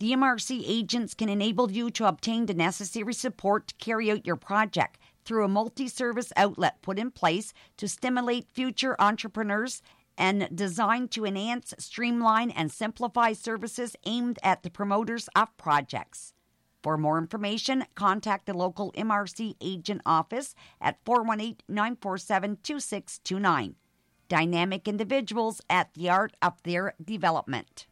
The MRC agents can enable you to obtain the necessary support to carry out your project through a multi-service outlet put in place to stimulate future entrepreneurs and designed to enhance, streamline, and simplify services aimed at the promoters of projects. For more information, contact the local MRC agent office at 418-947-2629. Dynamic individuals at the art of their development.